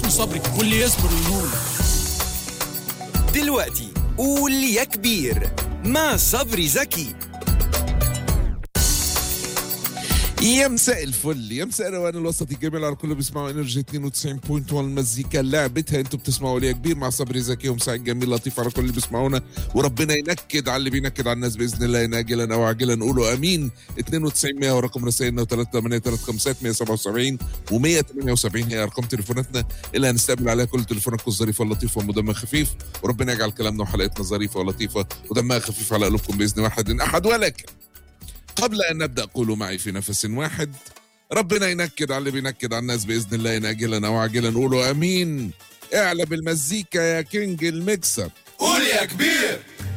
اسمه صبري، واللي يصبر ينول. دلوقتي قول يا كبير مع صبري زكي. يا مساء الفل، يا مساء روان الوسط الجميل على كل بيسمعوا انرجي 92.1 المزيكا لعبتها. انتوا بتسمعوا ليا كبير مع صبري زكي ومساء جميل لطيف على كل اللي بيسمعونا، وربنا ينكد على اللي بينكد على الناس باذن الله، ناجلا او عاجلا. نقولوا امين. 92 100 ورقم رسائلنا، و383 و178 هي ارقام تليفوناتنا اللي هنستقبل عليها كل تليفوناتكم الظريفه اللطيفه ودمها خفيف، وربنا يجعل كلامنا وحلقتنا ظريفه ولطيفه ودمها خفيف على قلوبكم باذن واحد احد. ولكن قبل أن نبدأ قولوا معي في نفس واحد: ربنا ينكد على اللي بينكد على الناس بإذن الله، ناجلا أو عاجلا. قولوا أمين. اعلى بالمزيكا يا كينج الميكسر. قول يا كبير.